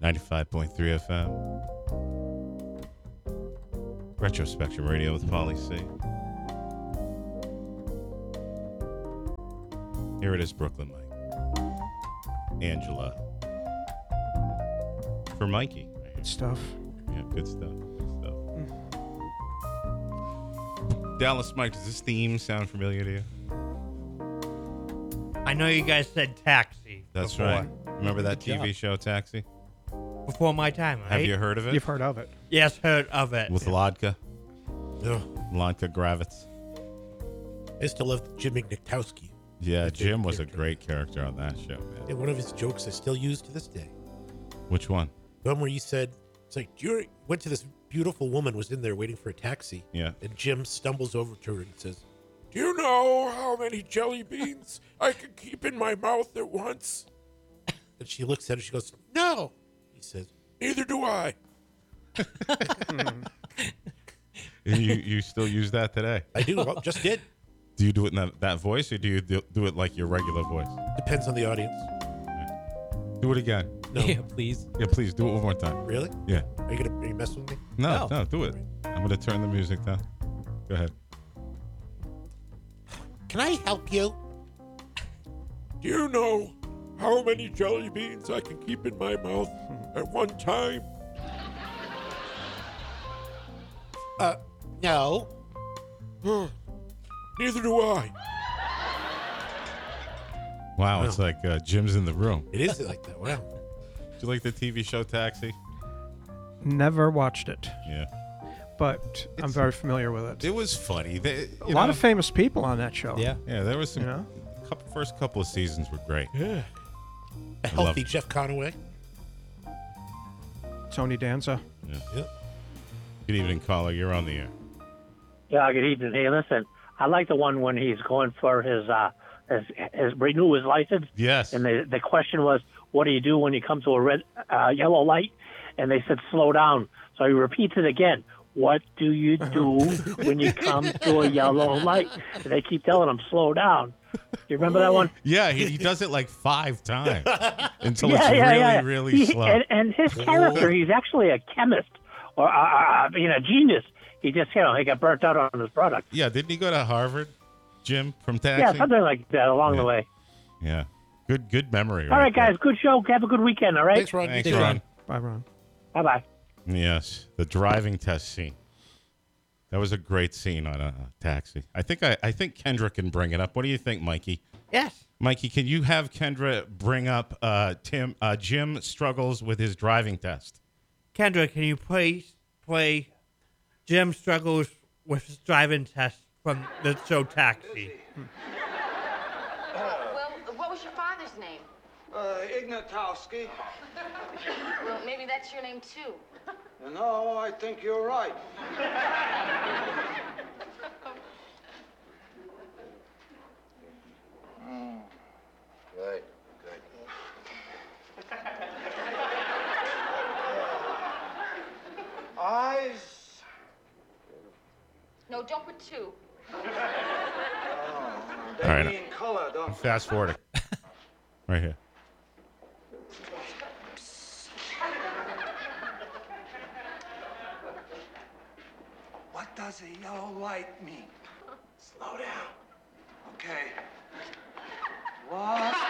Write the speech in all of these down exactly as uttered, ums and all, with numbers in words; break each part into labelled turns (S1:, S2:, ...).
S1: ninety-five point three F M. Retro Spectrum Radio with Polly C. Here it is, Brooklyn Mike. Angela. For Mikey.
S2: Good stuff.
S1: Yeah, good stuff. Good stuff. Mm. Dallas Mike, does this theme sound familiar to you?
S3: I know you guys said Taxi.
S1: That's
S3: before.
S1: right. Remember that
S2: Good
S1: T V
S2: job.
S1: show Taxi?
S3: Before my time, right?
S1: Have you heard of it?
S2: You've heard of it.
S3: Yes, heard of it.
S1: With Lodka?
S4: Yeah.
S1: Lodka Gravitz.
S4: I used to love Jim McNichtowski.
S1: Yeah,
S4: My
S1: Jim
S4: favorite
S1: was a
S4: character.
S1: great character on that show, man.
S4: And one of his jokes I still use to this day.
S1: Which one?
S4: The one where you said, it's like, you went to this beautiful woman, was in there waiting for a taxi.
S1: Yeah.
S4: And Jim stumbles over to her and says, do you know how many jelly beans I can keep in my mouth at once? And she looks at him, she goes, no. He says, neither do I.
S1: you you still use that today?
S4: I do. Well, just did.
S1: Do you do it in that, that voice, or do you do, do it like your regular voice?
S4: Depends on the audience.
S1: Do it again.
S4: No.
S5: Yeah, please.
S1: Yeah, please do it one more time.
S4: Really?
S1: Yeah.
S4: Are you gonna are you messing with me?
S1: No,
S5: No.
S1: no, do it. I'm gonna turn the music down. Go ahead.
S4: Can I help you? Do you know how many jelly beans I can keep in my mouth at one time? Uh, no. Neither do I.
S1: Wow, it's like uh, Jim's in the room.
S4: It is like that. Wow.
S1: Do you like the T V show Taxi?
S2: Never watched it,
S1: Yeah.
S2: but I'm
S1: It's-
S2: very familiar with it.
S1: It was funny. They,
S2: A
S1: you
S2: lot
S1: know,
S2: of famous people on that show.
S5: Yeah.
S1: Yeah, there was some.
S2: You know?
S1: Couple, first couple of seasons were great.
S4: Yeah. A
S1: love
S4: healthy
S1: it.
S4: Jeff Conaway.
S2: Tony Danza.
S1: Yeah.
S4: Yep.
S1: Good evening, caller. You're on the air.
S6: Yeah, good evening. Hey, listen, I like the one when he's going for his uh his, his renew his license,
S1: Yes.
S6: and the the question was, what do you do when you come to a red uh, yellow light? And they said, slow down. So he repeats it again. What do you do when you come to a yellow light? And they keep telling him, slow down. You remember that one?
S1: Yeah, he, he does it like five times until
S6: yeah,
S1: it's
S6: yeah,
S1: really,
S6: yeah.
S1: really
S6: He-
S1: slow.
S6: And, and his character, he's actually a chemist or uh, uh, you know, genius. He just, you know, he got burnt out on his product.
S1: Yeah, didn't he go to Harvard, Jim, from Taxi?
S6: Yeah, something like that along
S1: Yeah.
S6: the way.
S1: Yeah. Good good memory.
S6: All right,
S1: there.
S6: guys, good show. Have a good weekend, all right?
S4: Thanks, Ron.
S1: Thanks,
S5: Thanks,
S1: Ron.
S5: Ron.
S2: Bye, Ron.
S6: Bye-bye.
S1: Yes, the driving test scene. That was a great scene on a Taxi. I think I, I think Kendra can bring it up. What do you think, Mikey?
S3: Yes.
S1: Mikey, can you have Kendra bring up uh, Tim uh, Jim struggles with his driving test?
S3: Kendra, can you please play Jim struggles with his driving test from the show Taxi?
S7: Well, what was your father's name?
S8: Uh, Ignatowski.
S7: Well, maybe that's your name too.
S8: No, I think you're right. Mm. Good, good. Eyes.
S7: No, don't put two.
S8: Oh, they
S1: All right.
S8: mean color, don't they?
S1: Fast forward. Right here.
S8: What does a yellow light mean? Slow down. Okay. What?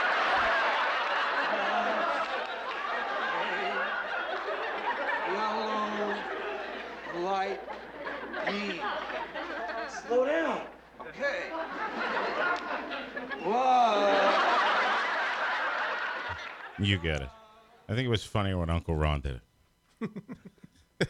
S8: Yellow light mean? Slow down. Okay. What?
S1: You get it. I think it was funnier when Uncle Ron did it.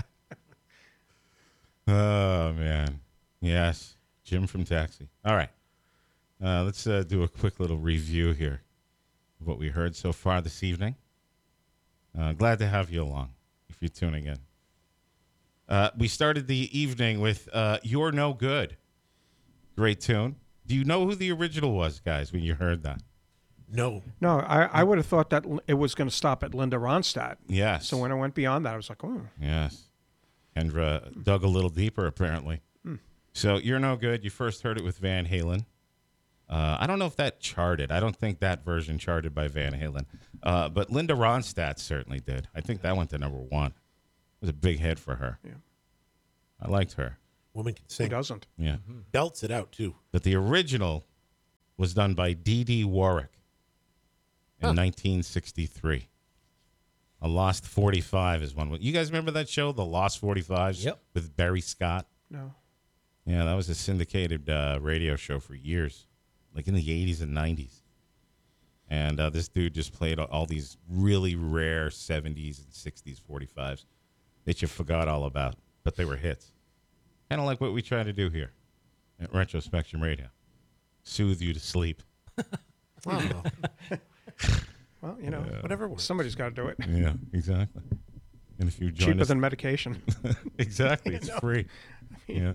S1: Oh, man. Yes. Jim from Taxi. All right. Uh, let's uh, do a quick little review here of what we heard so far this evening. Uh, glad to have you along if you're tuning in. Uh, we started the evening with uh, You're No Good. Great tune. Do you know who the original was, guys, when you heard that?
S4: No.
S2: No, I, I would have thought that l- it was going to stop at Linda Ronstadt.
S1: Yes.
S2: So when I went beyond that, I was like, oh.
S1: Yes. Kendra dug a little deeper, apparently. So, You're No Good. You first heard it with Van Halen. Uh, I don't know if that charted. I don't think that version charted by Van Halen. Uh, but Linda Ronstadt certainly did. I think that went to number one. It was a big hit for her.
S2: Yeah.
S1: I liked her.
S4: Woman can
S2: Who
S4: sing.
S2: doesn't?
S1: Yeah.
S4: Belts it out, too.
S1: But the original was done by Dee Dee Warwick in
S4: Huh.
S1: nineteen sixty-three. A Lost forty-five is one. You guys remember that show, The Lost forty-fives?
S5: Yep.
S1: With Barry Scott?
S2: No.
S1: Yeah, that was a syndicated uh, radio show for years, like in the eighties and nineties. And uh, this dude just played all these really rare seventies and sixties forty-fives that you forgot all about, but they were hits. Kind of like what we try to do here at Retrospectrum Radio. Soothe you to sleep.
S4: Wow.
S2: Well, you know,
S4: Whatever works.
S2: somebody's got to do it.
S1: Yeah, exactly. And if you join
S2: Cheaper
S1: us,
S2: than medication.
S1: exactly, it's free. Yeah.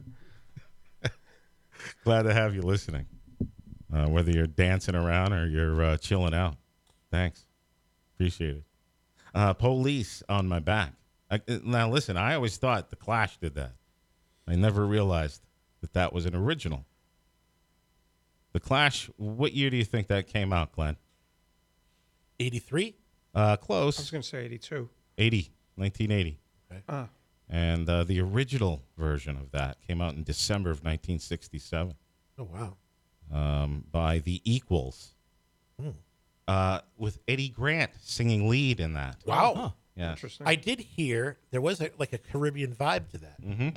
S1: Glad to have you listening. Uh, whether you're dancing around or you're uh, chilling out. Thanks. Appreciate it. Uh, Police on My Back. I, now, listen, I always thought The Clash did that. I never realized that that was an original. The Clash, what year do you think that came out, Glenn?
S4: eighty-three?
S1: Uh,
S2: I was
S1: close.
S2: going to say eighty-two.
S1: eighty, nineteen eighty.
S2: Ah,
S1: And uh, the original version of that came out in December of nineteen sixty-seven.
S4: Oh, wow.
S1: Um, by the Equals,
S4: Hmm.
S1: uh, with Eddie Grant singing lead in that.
S4: Wow.
S1: Yeah,
S2: interesting.
S4: I did hear there was a, like a Caribbean vibe to that.
S1: Mm-hmm.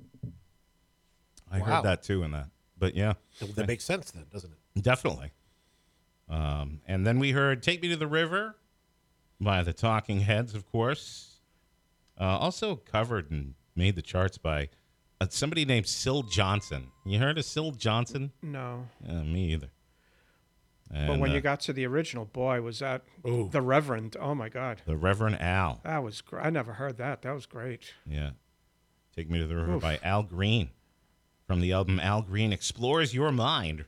S1: I
S4: Wow.
S1: heard that too in that. But yeah,
S4: That- That makes sense then, doesn't it?
S1: definitely. Um, and then we heard "Take Me to the River" by the Talking Heads, of course. Uh, also covered and made the charts by uh, somebody named Syl Johnson. You heard of Syl Johnson?
S2: no.
S1: Uh, me either.
S2: But
S1: And,
S2: when
S1: uh,
S2: you got to the original, boy, was that
S4: Ooh.
S2: the Reverend. Oh, my God.
S1: the Reverend Al.
S2: That was great. I never heard that. That was great.
S1: Yeah. Take Me to the River
S2: Oof.
S1: by Al Green from the album Al Green Explores Your Mind.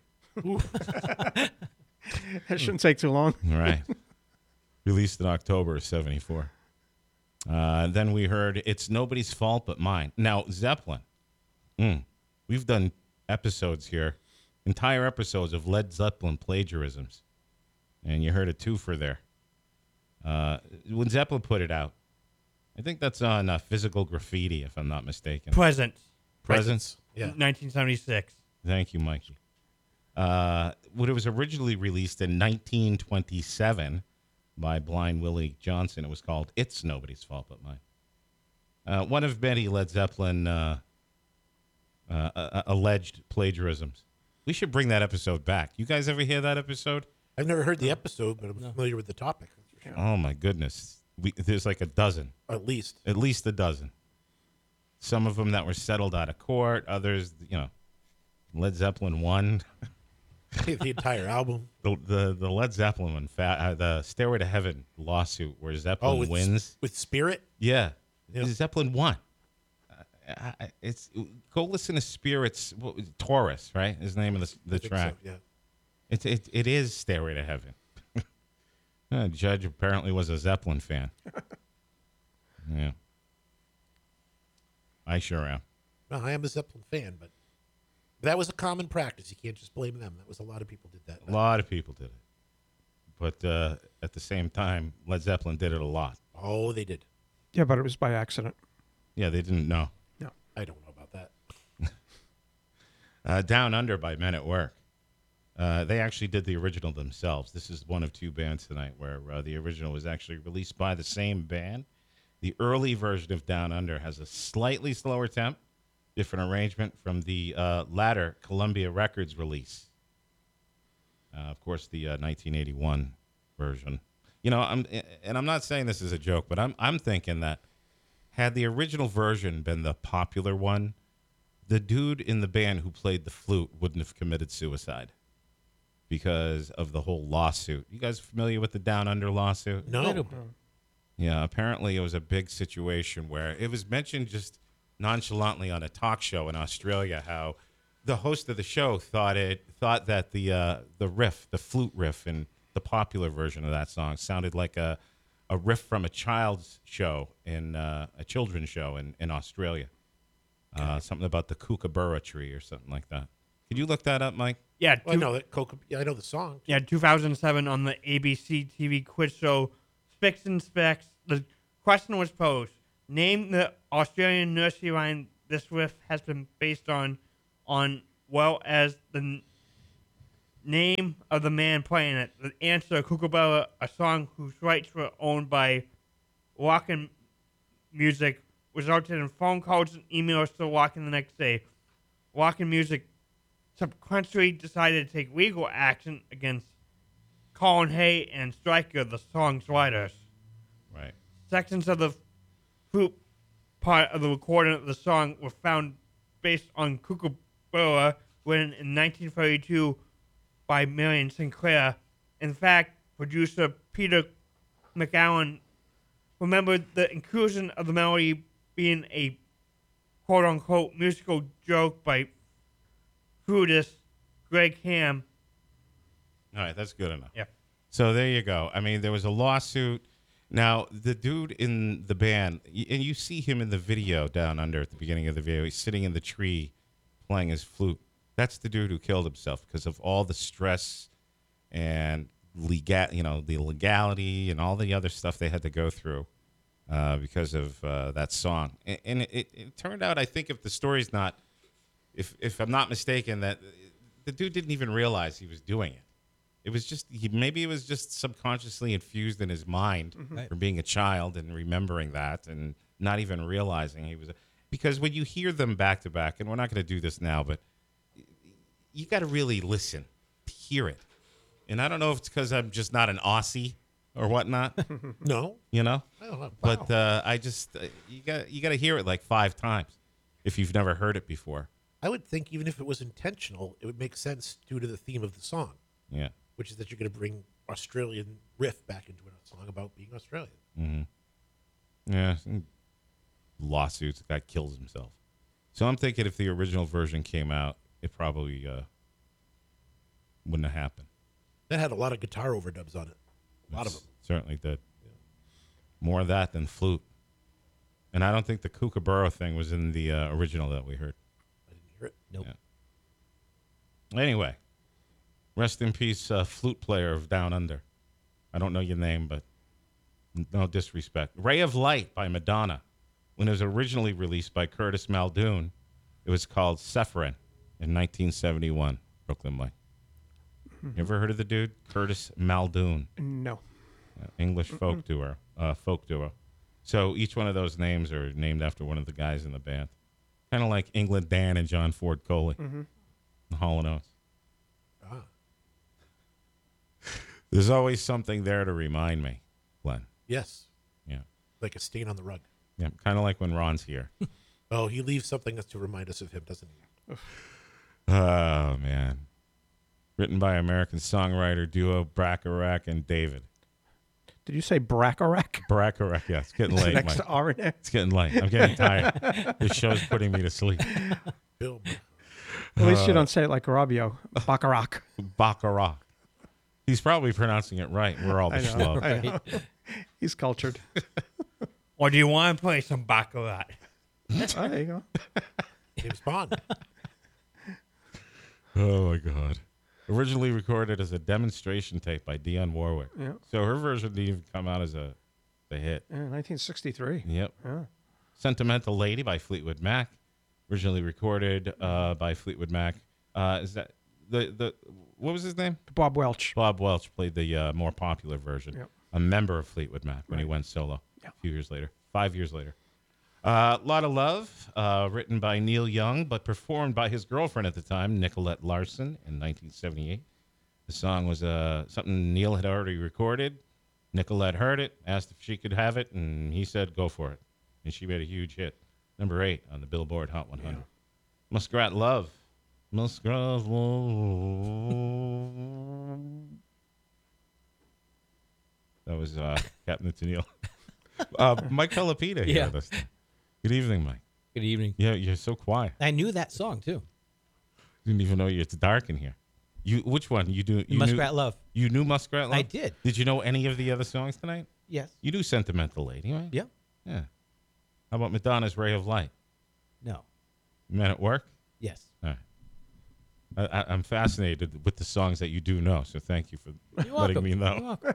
S2: It shouldn't take too long.
S1: Right. Released in October of seventy-four. Uh, then we heard It's Nobody's Fault But Mine. Now, Zeppelin. Mm, we've done episodes here, entire episodes of Led Zeppelin plagiarisms. And you heard a twofer there. Uh, when Zeppelin put it out, I think that's on uh, Physical Graffiti, if I'm not mistaken.
S3: Present.
S1: Presence.
S4: Yeah.
S3: nineteen seventy-six.
S1: Thank you, Mikey. Uh, when it was originally released in nineteen twenty-seven by Blind Willie Johnson, it was called It's Nobody's Fault But Mine. Uh, one of many Led Zeppelin uh, uh, uh, alleged plagiarisms. We should bring that episode back. You guys ever hear that episode?
S4: I've never heard the episode, but I'm familiar with the topic.
S1: Oh, my goodness. We, there's like a dozen,
S4: At least.
S1: at least a dozen. Some of them that were settled out of court, others, you know, Led Zeppelin won.
S4: The entire album.
S1: The, the the Led Zeppelin one, fa- uh, the Stairway to Heaven lawsuit where Zeppelin
S4: Oh, with,
S1: wins.
S4: with Spirit?
S1: Yeah,
S4: Yeah.
S1: Zeppelin won. Uh, I- it's go listen to Spirit's what was it, Taurus, right? Is the name of the
S4: I
S1: the
S4: think
S1: track.
S4: so, yeah.
S1: It's it it is Stairway to Heaven. Uh, Judge apparently was a Zeppelin fan. Yeah, I sure am.
S4: Well, I am a Zeppelin fan, but that was a common practice. You can't just blame them. That was a lot of people did that.
S1: A lot of people did it, but uh, at the same time, Led Zeppelin did it a lot.
S4: Oh, they did.
S2: Yeah, but it was by accident.
S1: Yeah, they didn't know.
S2: No.
S4: I don't know about that.
S1: Uh, Down Under by Men at Work. Uh, they actually did the original themselves. This is one of two bands tonight where uh, the original was actually released by the same band. The early version of Down Under has a slightly slower temp, different arrangement from the uh, latter Columbia Records release. Uh, of course, the uh, nineteen eighty-one version. You know, I'm and I'm not saying this is a joke, but I'm I'm thinking that had the original version been the popular one, the dude in the band who played the flute wouldn't have committed suicide because of the whole lawsuit. You guys familiar with the Down Under lawsuit?
S4: No.
S1: Yeah, apparently it was a big situation where it was mentioned just nonchalantly on a talk show in Australia how the host of the show thought it thought that the uh, the riff, the flute riff in the popular version of that song sounded like a a riff from a child's show in uh, a children's show in, in Australia. Uh, something about the kookaburra tree or something like that. Could you look that up, Mike?
S3: Yeah,
S4: Well, I
S3: two-
S4: know that Coca. Yeah, I know the song.
S3: Yeah, two thousand seven on the A B C T V quiz show Spicks and Specs. The question was posed: name the Australian nursery rhyme this riff has been based on, on well as the n- name of the man playing it. The answer: Kookaburra, a song whose rights were owned by Walken Music, resulted in phone calls and emails to Walken the next day. Walken Music subsequently decided to take legal action against Colin Hay and Stryker, the song's writers.
S1: Right.
S3: Sections of the flute part of the recording of the song were found based on Kookaburra, written in nineteen thirty-two by Marion Sinclair. In fact, producer Peter McGowan remembered the inclusion of the melody being a quote-unquote musical joke by flutist Greg Ham.
S1: All right, that's good enough.
S3: Yeah.
S1: So there you go. I mean, there was a lawsuit. Now, the dude in the band, y- and you see him in the video down under at the beginning of the video, he's sitting in the tree playing his flute. That's the dude who killed himself because of all the stress and legal, you know, the legality and all the other stuff they had to go through uh, because of uh, that song. And, and it, it turned out, I think, if the story's not, if if I'm not mistaken, that the dude didn't even realize he was doing it. It was just he, maybe it was just subconsciously infused in his mind
S5: Right.
S1: from being a child and remembering that and not even realizing he was. A, because when you hear them back to back, and we're not going to do this now, but you got to really listen to hear it. And I don't know if it's because I'm just not an Aussie or whatnot,
S4: No,
S1: you know.
S4: I don't know.
S1: But
S4: Wow.
S1: uh, I just uh, you got you got to hear it like five times if you've never heard it before.
S4: I would think even if it was intentional, it would make sense due to the theme of the song,
S1: Yeah.
S4: which is that you're going to bring Australian riff back into a song about being Australian.
S1: Mm-hmm. Yeah. some Lawsuits. The guy kills himself. So I'm thinking if the original version came out, it probably uh, wouldn't have happened.
S4: That had a lot of guitar overdubs on it. A lot of them.
S1: Certainly did. More of that than flute. And I don't think the Kookaburra thing was in the uh, original that we heard.
S4: I didn't hear it.
S5: Nope.
S1: Yeah. Anyway, rest in peace, uh, flute player of Down Under. I don't know your name, but no disrespect. Ray of Light by Madonna. When it was originally released by Curtis Muldoon, it was called Sephirin in nineteen seventy-one. Brooklyn Mike. You ever heard of the dude? Curtis Muldoon.
S2: No.
S1: Uh, English folk duo. Uh, folk duo. So each one of those names are named after one of the guys in the band. Kind of like England Dan and John Ford Coley.
S2: Mm-hmm.
S1: The Hall and Oates.
S4: Ah,
S1: There's always something there to remind me, Glenn.
S4: yes.
S1: Yeah.
S4: Like a stain on the rug.
S1: Yeah. Kind of like when Ron's here.
S4: Oh, he leaves something to remind us of him, doesn't he?
S1: Oh, man. Written by American songwriter duo Bacharach and David.
S2: Did you say Bracarac?
S1: Bacharach, yeah. It's getting late,
S2: Next
S1: Mike.
S2: to R in there.
S1: It's getting late. I'm getting tired. This show's putting me to sleep.
S4: Bill.
S2: At least you don't say it like Robbio. Bacarac.
S1: Bacharach. He's probably pronouncing it right. We're all the
S2: I know.
S1: slow.
S2: I know. He's cultured.
S3: Or do you want to play some Baccarat?
S2: Oh, there you go.
S4: James Bond.
S1: Oh, my God. Originally recorded as a demonstration tape by Dionne Warwick.
S2: Yeah.
S1: So her version didn't even come out as a, a hit.
S2: Yeah, nineteen sixty-three.
S1: Yep.
S2: Yeah.
S1: Sentimental Lady by Fleetwood Mac. Originally recorded uh, by Fleetwood Mac. Uh, is that the, the, what was his name?
S2: Bob Welch.
S1: Bob Welch played the uh, more popular version.
S2: Yep.
S1: A member of Fleetwood Mac when he
S2: Right.
S1: went solo
S2: Yep.
S1: a few years later, five years later. A uh, Lot of Love, uh, written by Neil Young, but performed by his girlfriend at the time, Nicolette Larson, in nineteen seventy-eight. The song was uh, something Neil had already recorded. Nicolette heard it, asked if she could have it, and he said, go for it. And she made a huge hit. Number eight on the Billboard Hot one hundred. Muskrat Love. Muskrat Love. That was uh, Captain Tennille. uh, Mike Calapita here
S5: Yeah.
S1: with us. Good evening, Mike.
S5: Good evening.
S1: Yeah, you're so quiet.
S5: I knew that song too.
S1: Didn't even know it's dark in here. You, which one? You do? You
S5: Muskrat
S1: knew,
S5: Love.
S1: You knew Muskrat Love?
S5: I did.
S1: Did you know any of the other songs tonight?
S5: Yes.
S1: You knew Sentimental Lady, right?
S5: Yeah.
S1: Yeah. How about Madonna's Ray of Light?
S5: No.
S1: You met at work?
S5: Yes.
S1: All right. I, I, I'm fascinated with the songs that you do know. So thank you for
S5: You're
S1: letting
S5: welcome.
S1: me know.
S5: You're welcome.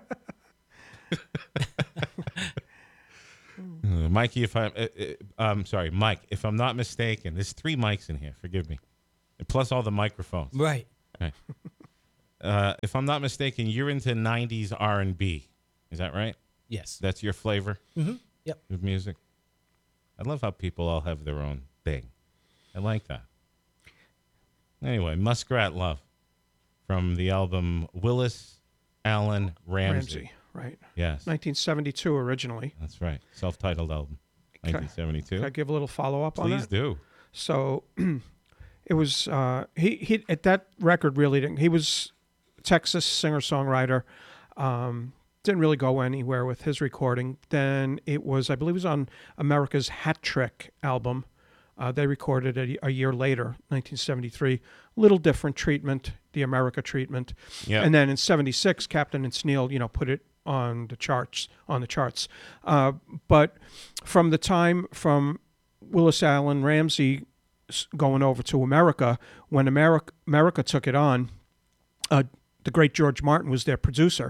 S1: Uh, Mikey, if I'm, uh, uh, I'm sorry, Mike, if I'm not mistaken, there's three mics in here. Forgive me, plus all the microphones.
S5: Right.
S1: Right. Uh, if I'm not mistaken, you're into nineties R and B. Is that right?
S5: Yes.
S1: That's your flavor
S5: Mm-hmm. Yep.
S1: of music. I love how people all have their own thing. I like that. Anyway, Muskrat Love from the album Willis Allen Ramsey.
S2: Ramsey, right.
S1: Yes,
S2: nineteen seventy-two originally.
S1: that's right. Self-titled album,
S2: Okay.
S1: nineteen seventy-two.
S2: Can I give a little follow-up on that?
S1: Please do.
S2: So it was uh, he he at that record really didn't. He was a Texas singer songwriter. Um, didn't really go anywhere with his recording. Then it was I believe it was on America's Hat Trick album. Uh, they recorded it a year later, nineteen seventy-three. Little different treatment, the America treatment.
S1: Yeah.
S2: And then in seventy-six, Captain and Sneal, you know, put it on the charts. On the charts. Uh, but from the time from Willis Allen Ramsey s- going over to America, when America America took it on, uh, the great George Martin was their producer,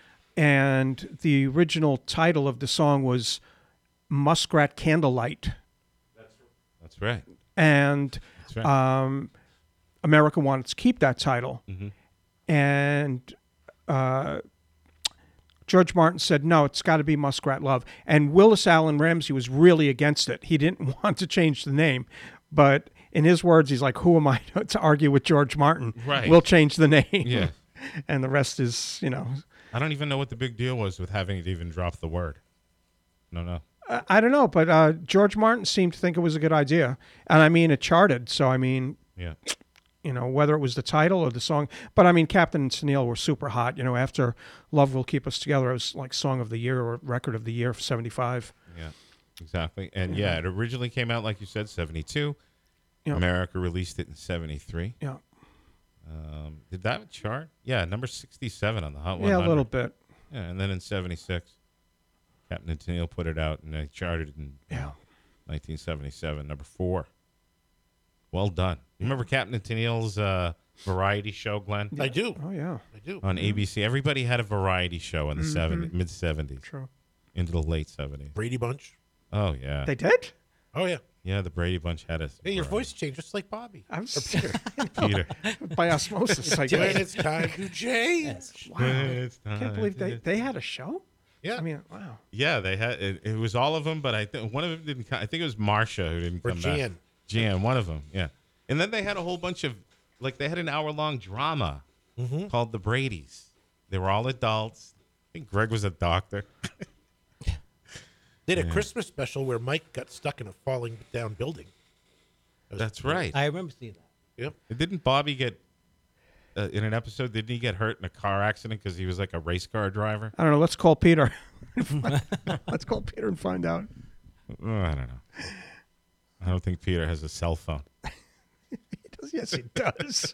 S2: and the original title of the song was Muskrat Candlelight.
S1: That's right.
S2: And
S1: That's right.
S2: um, America wanted to keep that title.
S1: Mhm.
S2: And uh, George Martin said, no, it's got to be Muskrat Love. And Willis Allen Ramsey was really against it. He didn't want to change the name. But in his words, he's like, who am I to argue with George Martin?
S1: Right.
S2: We'll change the name.
S1: Yeah.
S2: And the rest is, you know,
S1: I don't even know what the big deal was with having it even drop the word. No, no.
S2: I I don't know, but uh, George Martin seemed to think it was a good idea, and I mean, it charted. So I mean,
S1: Yeah.
S2: you know, whether it was the title or the song, but I mean, Captain and Sneal were super hot. You know, after "Love Will Keep Us Together," it was like song of the year or record of the year for seventy-five.
S1: Yeah. Exactly. And yeah, it originally came out, like you said, seventy-two.
S2: Yeah.
S1: America released it in seventy-three.
S2: Yeah,
S1: Um, did that chart? Yeah, number sixty-seven on the Hot one
S2: yeah,
S1: hundred.
S2: a little bit.
S1: Yeah, and then in seventy-six, Captain and Tennille put it out, and they charted in
S2: Yeah.
S1: nineteen seventy-seven, number four. Well done. You remember Captain and Tennille's uh, variety show, Glenn?
S4: I do.
S2: Oh yeah,
S4: I do.
S1: On A B C. Everybody had a variety show in the seven, mid-seventies,
S2: true.
S1: into the late seventies.
S4: Brady Bunch.
S1: Oh, yeah.
S2: They did.
S4: Oh yeah.
S1: yeah, the Brady Bunch had us.
S4: Hey, your voice changed just like Bobby.
S2: I'm
S4: Or Peter.
S1: Peter.
S2: by osmosis. I
S4: when
S2: guess.
S4: it's time to change.
S2: Wow, I can't believe they they had a show.
S4: Yeah.
S2: I mean, wow.
S1: Yeah, they had it, it was all of them, but I think one of them didn't. Come, I think it was Marsha who didn't
S4: Or
S1: come
S4: Jan.
S1: back. Jan, one of them. Yeah, and then they had a whole bunch of like they had an hour long drama
S4: Mm-hmm.
S1: called The Brady's. They were all adults. I think Greg was a doctor.
S4: They had a Christmas special where Mike got stuck in a falling down building. That was-
S1: That's right.
S5: I remember seeing that.
S4: Yep.
S1: Didn't Bobby get uh, in an episode? Didn't he get hurt in a car accident because he was like a race car driver?
S2: I don't know. Let's call Peter. Let's call Peter and find out.
S1: Oh, I don't know. I don't think Peter has a cell phone.
S2: He does. Yes, he does.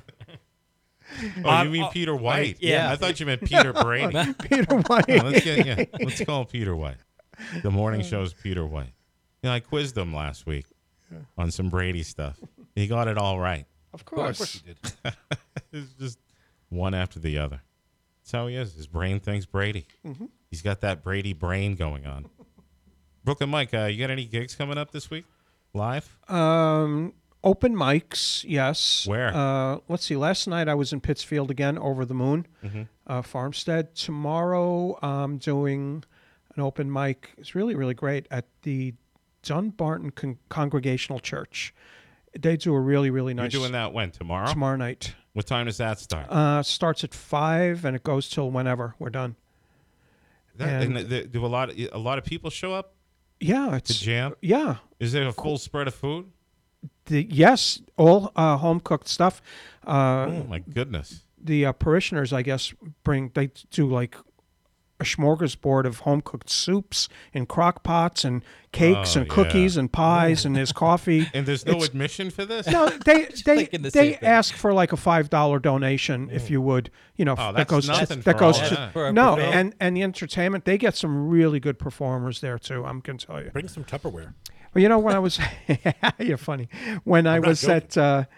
S1: Oh,
S3: Um,
S1: you mean
S3: oh,
S1: Peter White?
S5: yeah.
S1: I thought you meant Peter Brady.
S2: Peter White.
S1: Oh, let's get yeah. Let's call Peter White. The morning show's Peter White. You know, I quizzed him last week on some Brady stuff. He got it all right.
S2: Of
S4: Of course
S2: course.
S4: he did.
S1: It's just one after the other. That's how he is. His brain thinks Brady. He's got that Brady brain going on. Brooklyn Mike, uh, you got any gigs coming up this week? Live?
S2: Um, open mics, yes.
S1: Where?
S2: Uh, let's see. Last night I was in Pittsfield again, Over the Moon, uh, Farmstead. Tomorrow I'm doing an open mic. It's really, really great at the Dunbarton Con- Congregational Church. They do a really, really nice.
S1: You're doing that when? Tomorrow?
S2: tomorrow night.
S1: What time does that start?
S2: Uh, starts at five and it goes till whenever we're done.
S1: That- and
S2: and-
S1: the- do a lot of, a lot of people show up
S2: Yeah,
S1: to
S2: it's
S1: jam?
S2: yeah.
S1: Is there a full spread of food?
S2: The, yes, all uh, home cooked stuff. Uh,
S1: Oh my goodness.
S2: the uh, parishioners, I guess, bring they do like a smorgasbord of home cooked soups and crock pots and cakes
S1: Oh,
S2: and cookies
S1: yeah.
S2: and pies and there's coffee.
S1: And there's no
S2: It's-
S1: admission for this?
S2: No, they they
S5: thinking the
S2: they
S5: same thing.
S2: ask for like a five dollar donation if you would, you know,
S1: Oh,
S2: that
S1: that's
S2: goes
S1: nothing
S2: to, that
S1: for
S2: goes
S1: all
S2: to
S1: that.
S5: For a
S2: no,
S5: buffet.
S2: and and the entertainment they get some really good performers there too. I'm gonna tell you.
S4: Bring some Tupperware.
S2: Well, you know when I was, you're funny. When I
S4: I'm not
S2: was
S4: joking.
S2: at uh,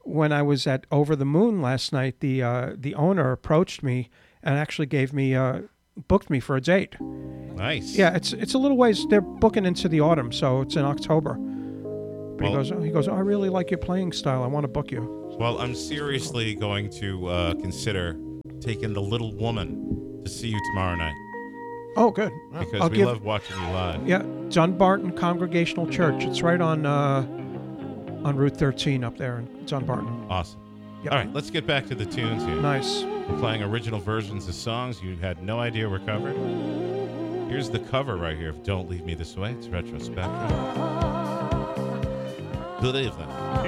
S2: when I was at Over the Moon last night, the uh, the owner approached me and actually gave me uh, booked me for a date.
S1: Nice.
S2: Yeah, it's it's a little ways. They're booking into the autumn, so it's in October. But he
S1: Well-
S2: goes, oh, he goes, oh, I really like your playing style. I want to book you.
S1: Well, I'm seriously going to uh, consider taking the little woman to see you tomorrow night
S2: Oh, good.
S1: because
S2: I'll
S1: we
S2: give-
S1: love watching you live.
S2: Yeah, Dunbarton Congregational Church. It's right on uh, on Route thirteen up there in Dunbarton.
S1: Awesome.
S2: Yep.
S1: All right, let's get back to the tunes here.
S2: Nice.
S1: We're playing original versions of songs you had no idea were covered. Here's the cover right here of Don't Leave Me This Way. It's Retrospective. Good evening.